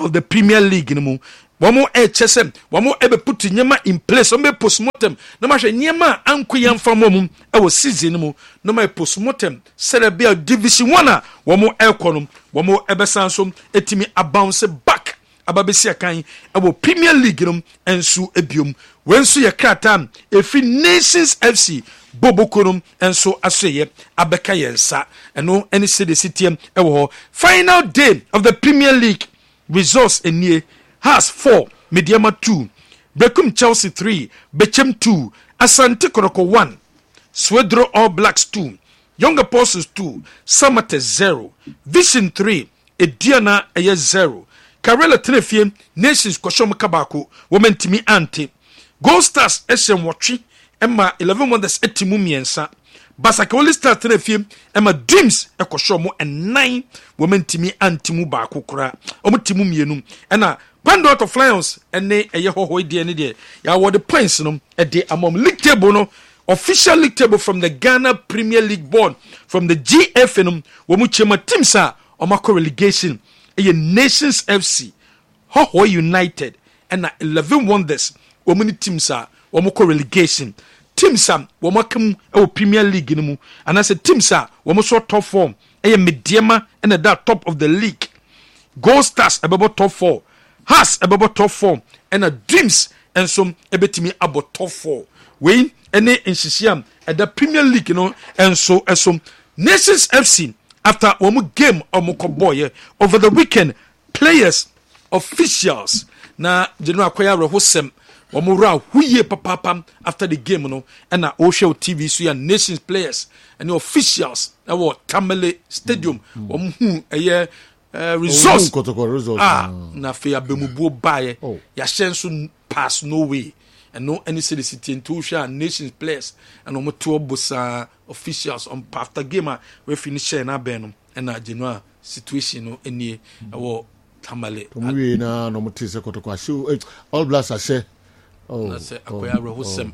of the Premier League no mu wɔn ɛkyɛ sɛ wɔn ɛbɛ put nyɛma in place wɔn bɛ postmortem na ma hwɛ nyɛma anko yɛn fa mu mu ɛwɔ season no mu na ma postmortem sɛdeɛ bi a division one a wɔn ɛkɔ no wɔn ɛbɛsan so ɛtumi abounce back ababɛsi akan ɛwɔ Premier League no nso ebiom wɔn nso yɛ krataa efi Nations F C Boboko no nso asoyɛ abɛka yɛn nsa ɛno ɛne sɛdeɛ sitiɛm ɛwɔ hɔ. Final day of the Premier League results enie. Has four, Mediama two, Bekum Chelsea three, Bechem two, Asante Koroko one, Swedro All Blacks two, Young Apostles two, Samate zero, Vision three, Ediana Aya zero, Karela Tenefiem, Nations Koshom Kabako, Women Timi Ante, Gold Stars Eshem Watchi, Emma eleven Wonders Etimumiensa, Basakoli Stars Tenefiem, Emma Dreams Ekoshomo, and nine Women Timi Antimu Bako Kura, Omutimu Mienum, and a Pandora of Lions and ne a yeho dear Nidia. Ya were the points no a day among league table no official league table from the Ghana Premier League Board from the G F N Womuchema Timsa or Mako relegation a Nations F C Hoho United and eleven Wonders Womuni Timsa Womoko relegation Timsa Womakum our Premier League in and I said Timsa Womoso top form a Mediama and at that top of the league Gold Stars about top four Has about top four and a Dreams and some ebetimi about top four. We any in Shisham at the Premier League, you know, and so as some Nations F C after one game of Mokoboy over the weekend. Players, officials, na General Koya Hosem, Wamura, Huye Papa after the game, you know, and na Osho T V, so and Nations players and the officials that were Tamale Stadium, um, a year. Uh, resource oh, ah na fe abemubuo bae ya hyenso pass no way and no any city city into share nations players and no to bosa officials on after game we finish na ben and na general situation no enie wo Tamale we na no moti se kotoko ashu all blacks ashe oh na se akoya rehosem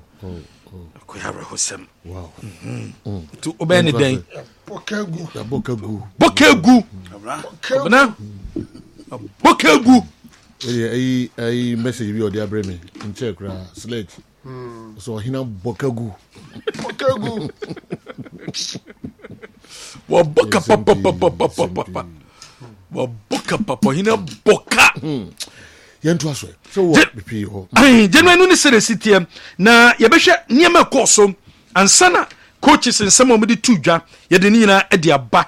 akoya rehosem wow to obeni den Bokagu Bokagu Bokagu Bana Bokagu eh eh message bi odi abre me check ra sledge so hina Bokagu Bokagu wa boka papa papa papa papa wa boka papa hina boka yentu aso so what be ho ai jenu ni sere sitie na yebehwe niema koso ansana coaches in some of the two dwa ye de nyina e de aba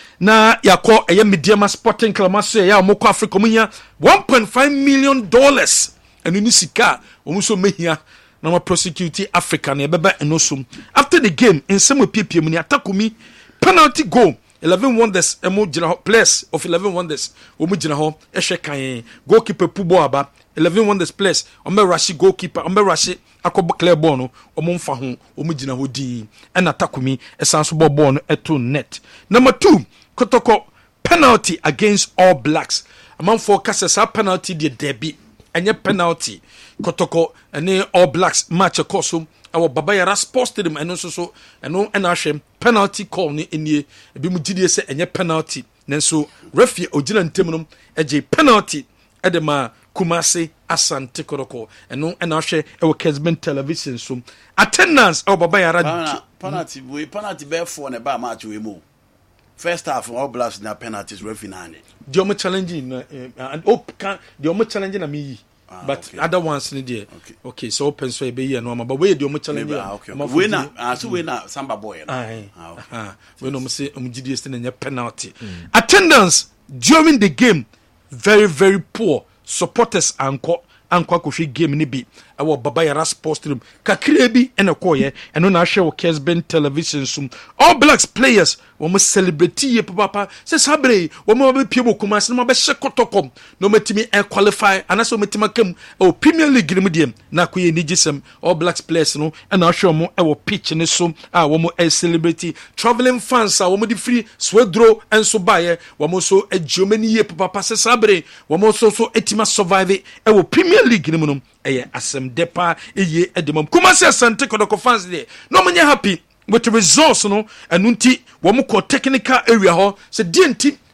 na yakọ eye Mediama Sporting Club maso ya omoko Africa munya one point five million dollars enu ni sika omuso mehia na ma prosecute Africa na ebeba enosum after the game in some P P M ni atakumi penalty goal eleven Wonders emo gina place of eleven Wonders omu gina ho ehwe kan goalkeeper pubo aba eleven Wonders place ombe rush goalkeeper ombe rush akobo clear ball no omo mfa ho omu gina ho din na takumi esanso ball ball no eto net. Number two Kotoko penalty against All Blacks amanfo kasa sa penalty de derby enye penalty Kotoko ene All Blacks match koso awo Baba Yara Sports Stadium eno so so eno ena hwem penalty call ni enie ebi mu gidie se enye penalty nenso referee ogina ntem no eje penalty edema Kumasi Asante Koroko eno ena hwe ewo Kesben television so attendance awo Baba Yara penalty we penalty be for na ba match we mo first half All Blacks na penalties referee na the omo challenging uh, and op can the omo challenging na me ah, but okay. Other ones in there okay. Okay, so open so e be here no but we the omo challenging ah, okay, okay. we na ah so we na Samba boy na ah okay ah we no say omo gidi este na penalty mm. Attendance during the game very very poor supporters anko anko ko game ni bi awo Baba Yara Sports Stadium kakire bi ene koye eno na hwe wo Kesben television sum All Blacks players wo mo celebrate ye papa se sabre wo mo be pie bokuma se no be hye kotokom no matimi e qualify anaso matima kam o Premier League ni dem na ko ye ni gisem All Blacks players no ena hwe mo e wo pitch ni so a wo mo e celebrate traveling fans a wo mo di free swedro enso baye wo mo so e Germany ye papa se sabre wo mo so so etima survive e wo Premier League ni mo no eye asem depa eye edemam Kumasi Asante Kodoko fans there no manya happy with the results no enunti wo mo ko technical area ho se D N T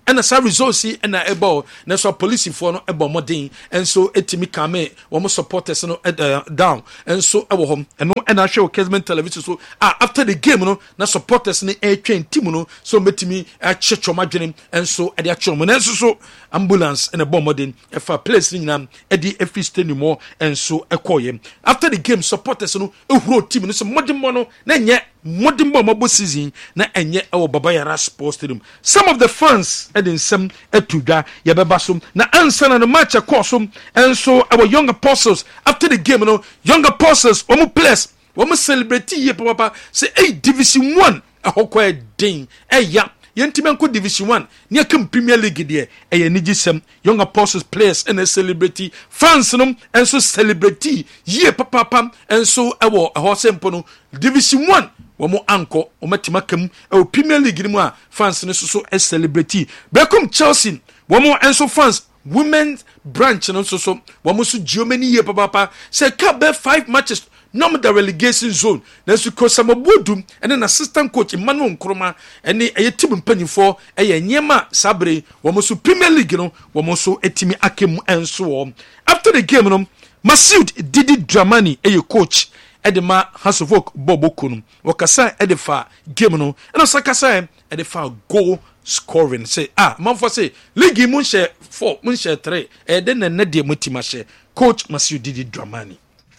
ɛna saa results yi ɛna ɛbɔ na so polisifoɔ no ɛbɔ mmɔden ɛnso ɛtumi kame wɔn supporters no ɛda down ɛnso ɛwɔ hɔ ɛno ɛna ahwɛ wɔ Kesman television so ah after the game no na supporters no ɛtwɛn team no so mɛtumi akyɛ twɔm adwene ɛnso ɛde akyɛ wɔn ɛnso so ambulance ɛna ɛbɔ mmɔden ɛfa place no nyinaa ɛde ɛfiri stadium hɔ ɛnso ɛkɔɔyɛ after the game supporters no ɛhuro team no so mmɔden no na nyɛ modern bomb season na enye ewo Baba Yara Sports Stadium. Some of the fans at in some etuda yababasum na answer na the match akosum and so our young apostles after the game, you know, young apostles omu players omu celebrate ye papa say hey division one ahokwa den eya yentimenko division one near come Premier League there eye nigisem young apostles players and a celebrity fans no and so celebrity ye papa pam and so ewo ahosempo no division one womo anko omatima kam e Premier League ni mu a fans ne so so e celebrity bekom Chelsea womo enso fans women's branch no so so womo so Germany ye papa say ka be five matches no the relegation zone na so ko samabodum and an assistant coach Emmanuel Nkrumah and e team mpanyifo e ye nyema sabre womo so Premier League no womo so etimi akem enso after the game no Masoud Didi Dramani e coach Edema Hasovok Bobo Kunum. Wakasa Edifa game no. And Sakasa Edifa goal scoring. Say ah, man for say league munche four, munche three. And then the Nadia Mutimashe. Coach Masoud Didi Dramani.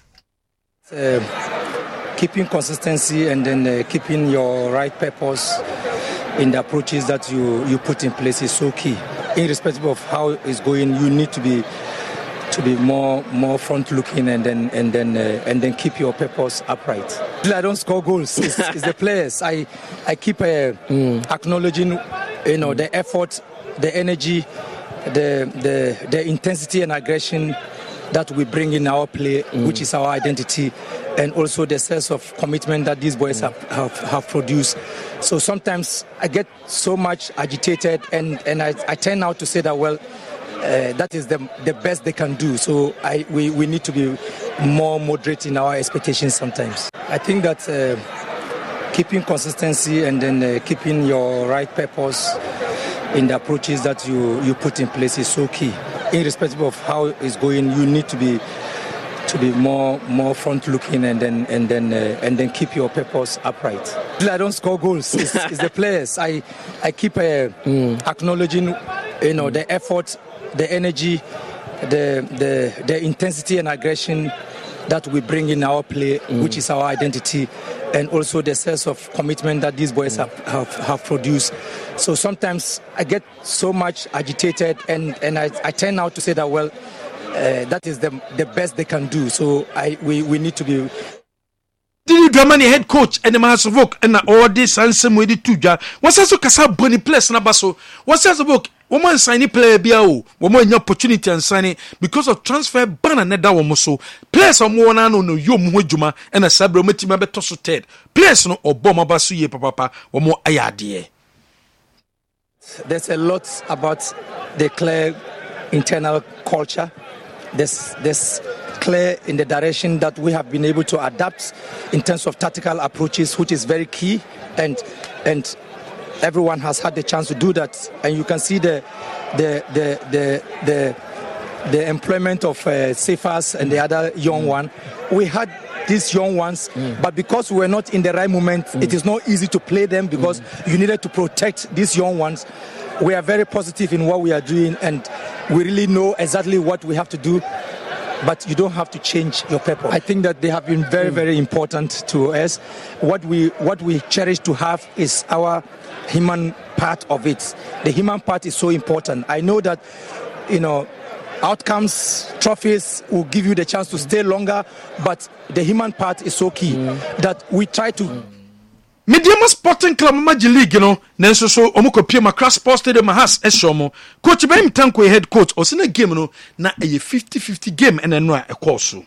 Uh, keeping consistency and then uh, keeping your right purpose in the approaches that you you put in place is so key. Irrespective of how it's going, you need to be to be more more front looking and then and then uh, and then keep your purpose upright. I don't score goals. It's, it's the players. I I keep uh, mm. acknowledging, you know, the effort, the energy, the the the intensity and aggression that we bring in our play, mm. which is our identity, and also the sense of commitment that these boys mm. have, have have produced. So sometimes I get so much agitated, and and I, I tend now to say that well. Uh, that is the the best they can do. So I we, we need to be more moderate in our expectations sometimes. I think that uh, keeping consistency and then uh, keeping your right purpose in the approaches that you, you put in place is so key. Irrespective of how it's going, you need to be to be more more front looking and then and then uh, and then keep your purpose upright. I don't score goals. It's, it's the players. I I keep uh, mm. acknowledging, you know, the effort, the energy, the the the intensity and aggression that we bring in our play, mm. which is our identity, and also the sense of commitment that these boys mm. have, have have produced. So sometimes I get so much agitated, and and I, I tend now to say that well, uh, that is the the best they can do. So I we, we need to be. Didi Dramani head coach and the Mahasovok and all this and some way to ja. What's also Kasa Bonnie place na baso? What's also book? Woman signing player biao. Woman any opportunity and signing because of transfer ban and neda womoso. Players are more no no yo muhejuma and a sabro metima beto so ted. Players no oboma basu ye papa womo ayadie. There's a lot about the clear internal culture. There's there's clear in the direction that we have been able to adapt in terms of tactical approaches, which is very key, and and everyone has had the chance to do that. And you can see the the the the the, the employment of uh, Cephas and the other young mm. one. We had these young ones, mm. but because we were not in the right moment, mm. it is not easy to play them because mm. you needed to protect these young ones. We are very positive in what we are doing, and we really know exactly what we have to do. But you don't have to change your purpose. I think that they have been very, very important to us. What we what we cherish to have is our human part of it. The human part is so important. I know that, you know, outcomes, trophies will give you the chance to stay longer, but the human part is so key mm. that we try to. Mm. Mediama Sporting Club Magic League, you know, Nenso so Omoko Pima Crash Sports Stadium has Eshomo. Coach Baim Tanko head coach, or seen a game, no, na a fifty fifty game and then a course.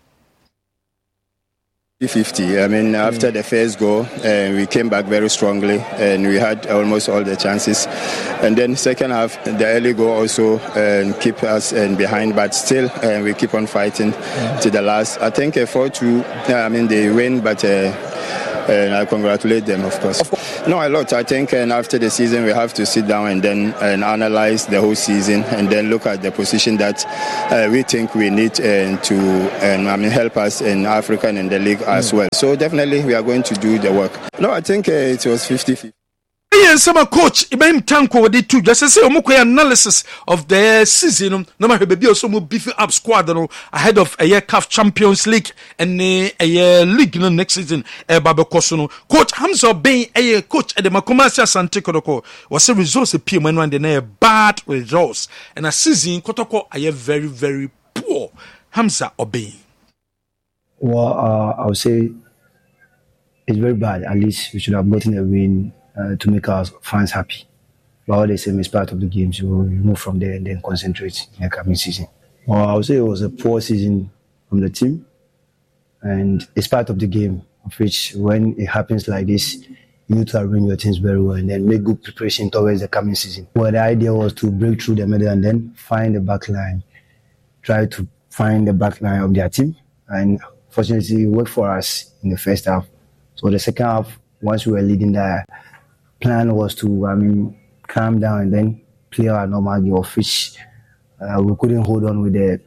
fifty. I mean, after mm. the first goal, uh, we came back very strongly and we had almost all the chances. And then second half, the early goal also uh, keep us uh, behind, but still uh, we keep on fighting mm. to the last. I think uh, four two, uh, I mean, they win, but. Uh, And I congratulate them, of course. No, a lot. I think and after the season, we have to sit down and then and analyze the whole season and then look at the position that uh, we think we need uh, to and I mean, help us in Africa and in the league as well. So definitely we are going to do the work. No, I think uh, it was fifty-fifty. Yes, some coach Ibrahim Tanko with the two just say omuko analysis of the season no matter baby also mo beefing up squad no ahead of a year C A F Champions League and a year league no next season e babekoso no coach Hamza Oben a coach at the Makumasi Asante Kotoko was a results a P M one and a bad results and a season Kotoko a very very poor. Hamza Oben. Well, uh, I would say it's very bad. At least we should have gotten a win. Uh, to make our fans happy. But all the same is part of the game, so we move from there and then concentrate in the coming season. Well, I would say it was a poor season from the team, and it's part of the game, of which when it happens like this, you need to arrange your teams very well and then make good preparation towards the coming season. Well, the idea was to break through the middle and then find the back line, try to find the back line of their team, and fortunately it worked for us in the first half. So the second half, once we were leading the plan was to, I mean, calm down and then play our normal game, of which uh, we couldn't hold on with the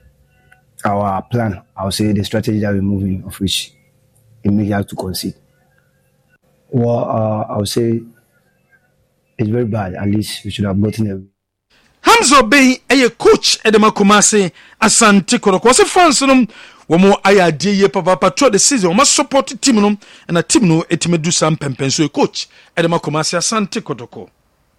our plan. I would say the strategy that we're moving, of which it made us to concede. Well, uh, I would say it's very bad. At least we should have gotten a. Hamza Oben a coach at the Makumasi Asante Kotoko. Was a fans no womo aya die ye papa patrol the season. We support the team no and a team no etime do some pempen so a coach at the Makumasi Asante Kotoko.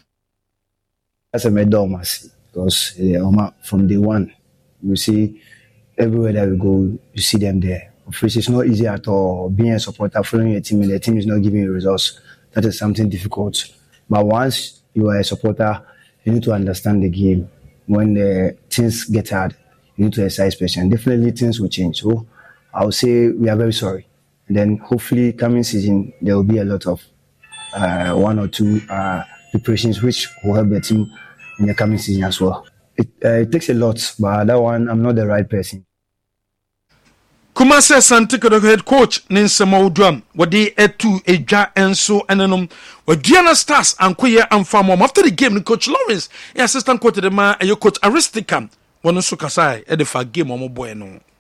That's a medalmas because uh, from day one you see everywhere that we go you see them there. Of course, it's not easy at all being a supporter following a team and the team is not giving you results. That is something difficult. But once you are a supporter, you need to understand the game. When the things get hard, you need to exercise patience. Definitely things will change. So I would say we are very sorry. And then hopefully coming season, there will be a lot of uh, one or two uh, preparations which will help the team in the coming season as well. It, uh, it takes a lot, but that one, I'm not the right person. Kumasi Asante Kotoko head coach Ninsema Odwam wadi etu eja enso enenom Wadiana Stars ankoye amfamo after the game coach Lawrence assistant coach the man coach Aristicam wono so kasai e the fa game omo boy no